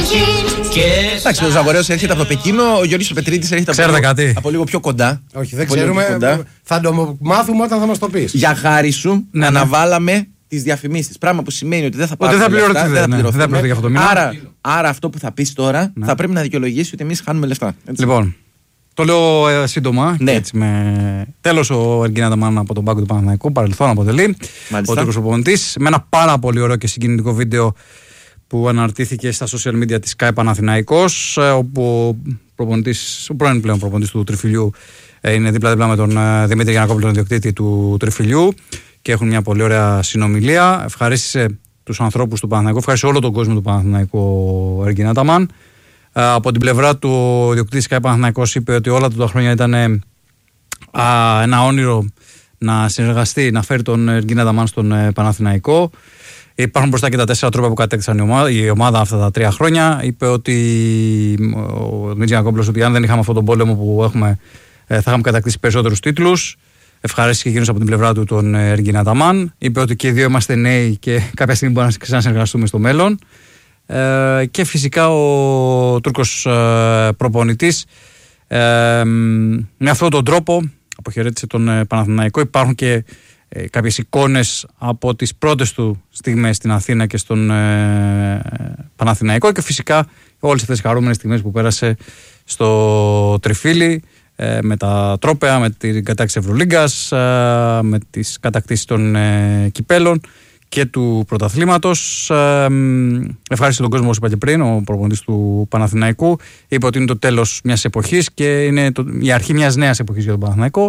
Εντάξει, ο Ζαγορέος έρχεται από το Πεκίνο, ο Γιώργης ο Πετρίτης έρχεται από λίγο πιο κοντά. Όχι, δεν ξέρουμε. Θα το μάθουμε όταν θα μας το πεις. Για χάρη σου, αναβάλαμε τις διαφημίσεις. Πράγμα που σημαίνει ότι δεν θα πάρουμε λεφτά, δεν θα πληρωθούμε. Άρα αυτό που θα πεις τώρα θα πρέπει να δικαιολογήσει ότι εμείς χάνουμε λεφτά. Λοιπόν, το λέω σύντομα. Ναι. Τέλος ο Εργκίν Αταμάν από τον πάγκο του Παναθηναϊκού. Παρελθόν αποτελεί. Ο τουρκος προπονητής. Με ένα πάρα πολύ ωραίο και συγκινητικό βίντεο που αναρτήθηκε στα social media της ΚΑΕ Παναθηναϊκός, όπου ο πρώην πλέον προπονητής του Τριφυλιού είναι δίπλα με τον Δημήτρη Γιαννακόπουλο, τον ιδιοκτήτη του Τριφυλιού, και έχουν μια πολύ ωραία συνομιλία. Ευχαρίστησε τους ανθρώπους του Παναθηναϊκού, ευχαρίστησε όλο τον κόσμο του Παναθηναϊκού ο Εργκίν Αταμάν. Από την πλευρά του, ο ιδιοκτήτης ΚΑΕ Παναθηναϊκός είπε ότι όλα τα χρόνια ήταν ένα όνειρο να συνεργαστεί, να φέρει τον Εργκίν Αταμάν στον Παναθηναϊκό. Υπάρχουν μπροστά και τα 4 τρόπια που κατέκτησαν η ομάδα αυτά τα 3 χρόνια. Είπε ότι ο Δημήτρης Γιαννακόπουλος ότι αν δεν είχαμε αυτόν τον πόλεμο που έχουμε, θα είχαμε κατακτήσει περισσότερους τίτλους. Ευχαρίστηκε εκείνος από την πλευρά του τον Εργκίν Αταμάν. Είπε ότι και οι δύο είμαστε νέοι και κάποια στιγμή μπορούμε να ξανασυνεργαστούμε στο μέλλον. Και φυσικά ο Τούρκος προπονητής με αυτόν τον τρόπο αποχαιρέτησε τον Παναθηναϊκό. Υπάρχουν και κάποιες εικόνες από τις πρώτες του στιγμές στην Αθήνα και στον Παναθηναϊκό, και φυσικά όλες αυτές τις χαρούμενες στιγμές που πέρασε στο Τριφύλι, με τα τρόπαια, με την κατάκτηση Ευρωλίγκας, με τις κατακτήσεις των κυπέλων και του πρωταθλήματος. Ευχαριστώ τον κόσμο, όπως είπα και πριν, ο προπονητής του Παναθηναϊκού. Είπε ότι είναι το τέλος μιας εποχής και είναι η αρχή μιας νέας εποχής για τον Παναθηναϊκό.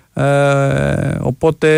Οπότε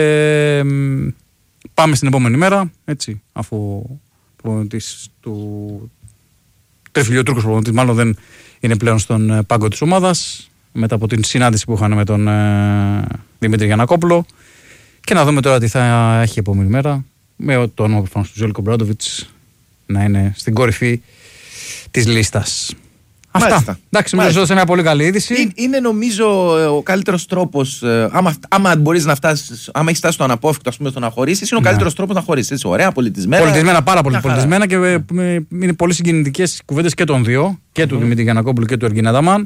πάμε στην επόμενη μέρα, έτσι, αφού ο προπονητής του Τριφυλιού, Τούρκος προπονητής μάλλον, δεν είναι πλέον στον πάγκο της ομάδας, μετά από την συνάντηση που είχαν με τον Δημήτρη Γιαννακόπουλο, και να δούμε τώρα τι θα έχει η επόμενη μέρα, με το όνομα προφανώς του Ζέλικο Μπράντοβιτς να είναι στην κορυφή της λίστας. Αυτά. Εντάξει, νομίζω σε μια πολύ καλή είδηση. Είναι νομίζω ο καλύτερος τρόπος. Άμα μπορείς να φτάσεις, άμα έχεις φτάσει στο αναπόφευκτο, ας πούμε, στο να χωρίσεις, είναι ο καλύτερος τρόπος να χωρίσεις. Ωραία, πολιτισμένα. Πολιτισμένα, πάρα πολύ πολιτισμένα, και είναι πολύ συγκινητικές κουβέντες και των δύο, και του Δημήτρη Γιαννακόπουλου και του Εργκίν Αταμάν.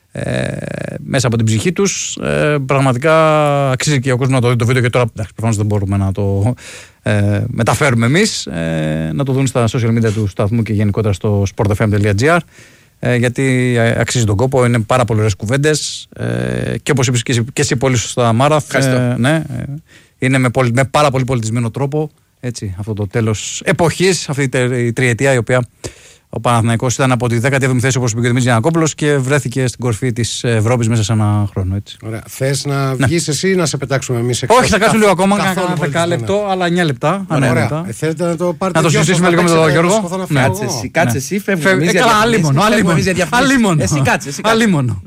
Μέσα από την ψυχή τους. Πραγματικά αξίζει και ο κόσμος να το δει το βίντεο, και τώρα προφανώς δεν μπορούμε να το μεταφέρουμε εμείς. Να το δουν στα social media του σταθμού και γενικότερα στο sportfm.gr. Γιατί αξίζει τον κόπο, είναι πάρα πολύ ωραίες κουβέντες, και όπως είπες και εσύ πολύ σωστά, Μάραθ, ναι, είναι με πάρα πολύ πολιτισμένο τρόπο, έτσι, αυτό το τέλος εποχής, αυτή η τριετία, η οποία ο Παναθηναϊκός ήταν από τη 17η θέση, όπως είπε και ο Δημήτρης Γιαννακόπουλος, και βρέθηκε στην κορυφή της Ευρώπης μέσα σε ένα χρόνο, έτσι. Ωραία. Θες να βγεις εσύ ή να σε πετάξουμε εμείς έξω? Όχι, θα κάτσουμε λίγο ακόμα, κάνα 10 λεπτό, αλλά 9 λεπτά. Ωραία. Θέλετε να το πάρετε? Να το συζητήσουμε λίγο με τον Γιώργο. Κάτσε εσύ, φεύγουμε. Αλίμονο. Εσύ κάτσε. Αλίμονο.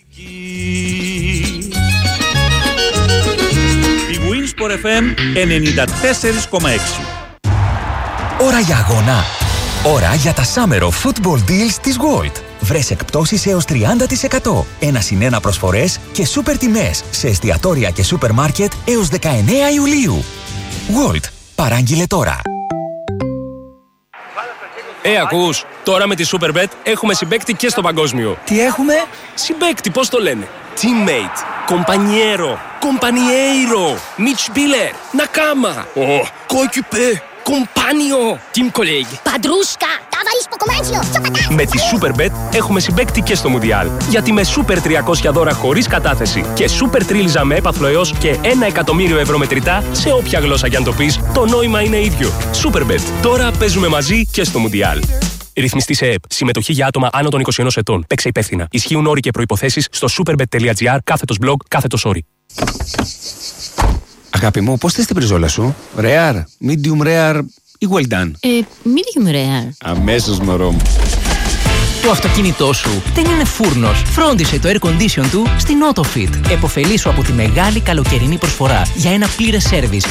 Η Winsport FM 94,6. Ώρα για αγώνα. Ώρα για τα Summer of Football Deals της Gold. Βρες εκπτώσεις έως 30%, 1+1 προσφορές και σούπερ τιμές σε εστιατόρια και σούπερ μάρκετ έως 19 Ιουλίου. Gold. Παράγγειλε τώρα. Ακούς, τώρα με τη Superbet έχουμε συμπαίκτη και στο παγκόσμιο. Τι έχουμε? Συμπαίκτη, πώς το λένε? Teammate, compañero, compañeiro, Mitspieler, Nakama, coéquipier, compagno, team colleague. Παντρούσκα, ταβαρίσκο κομμάτσιο. Με τη Superbet έχουμε συμπαίκτη και στο Μουντιάλ. Γιατί με Super 300 δώρα χωρίς κατάθεση και Super Τρίλιζα με έπαθλο έως και 1 εκατομμύριο ευρώ μετρητά, σε όποια γλώσσα κι αν το πεις, το νόημα είναι ίδιο. Superbet. Τώρα παίζουμε μαζί και στο Μουντιάλ. Ρυθμιστή σε ΕΕΠ. Συμμετοχή για άτομα άνω των 21 ετών. Παίξε υπεύθυνα. Ισχύουν όροι και προϋποθέσεις στο superbet.gr/blog/όροι. Αγάπη μου, πώς θες την μπριζόλα σου? Rare, medium rare ή well done? Medium rare. Αμέσως, μωρό μου. Το αυτοκίνητό σου δεν είναι φούρνος. Φρόντισε το air condition του στην AutoFit. Εποφελήσου από τη μεγάλη καλοκαιρινή προσφορά για ένα πλήρες σέρβις